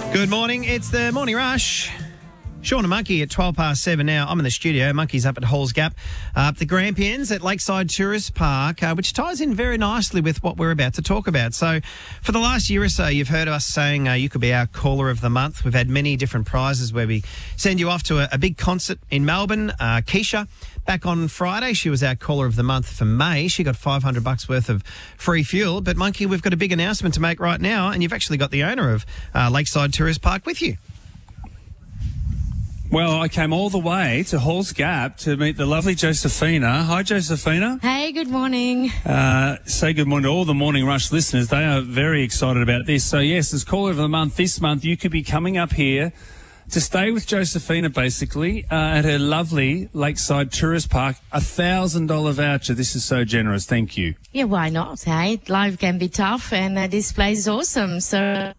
Good morning. It's the Morning Rush. Sean and Monkey at 7:12 now. I'm in the studio. Monkey's up at Halls Gap, the Grampians at Lakeside Tourist Park, which ties in very nicely with what we're about to talk about. So for the last year or so, you've heard us saying you could be our caller of the month. We've had many different prizes where we send you off to a big concert in Melbourne. Keisha, back on Friday, she was our caller of the month for May. She got $500 worth of free fuel. But Monkey, we've got a big announcement to make right now, and you've actually got the owner of Lakeside Tourist Park with you. Well, I came all the way to Halls Gap to meet the lovely Josephina. Hi, Josephina. Hey, good morning. Say good morning to all the Morning Rush listeners. They are very excited about this. So, yes, as caller of the month this month, you could be coming up here to stay with Josephina, basically, at her lovely Lakeside Tourist Park. $1,000 voucher. This is so generous. Thank you. Yeah, why not, hey? Life can be tough, and this place is awesome, so...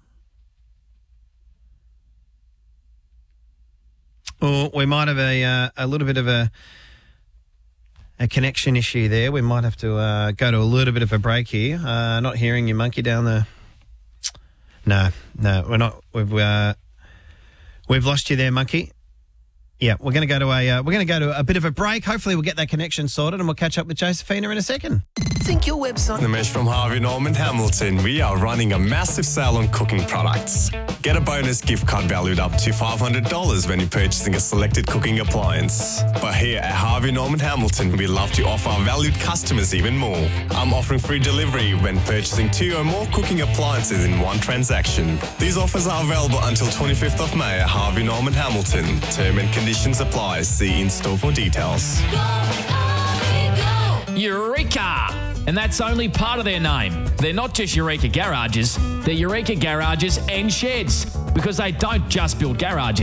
Or we might have a little bit of a connection issue there. We might have to go to a little bit of a break here. Not hearing you, Monkey, down the... No, we're not. We've lost you there, Monkey. Yeah, we're going to go to a bit of a break. Hopefully we'll get that connection sorted and we'll catch up with Josephina in a second. Think your website. Nimesh from Harvey Norman Hamilton. We are running a massive sale on cooking products. Get a bonus gift card valued up to $500 when you're purchasing a selected cooking appliance. But here at Harvey Norman Hamilton, we love to offer our valued customers even more. I'm offering free delivery when purchasing 2 or more cooking appliances in one transaction. These offers are available until 25th of May at Harvey Norman Hamilton. Term and conditions apply. See in-store for details. Eureka! And that's only part of their name. They're not just Eureka Garages, they're Eureka Garages and Sheds, because they don't just build garages.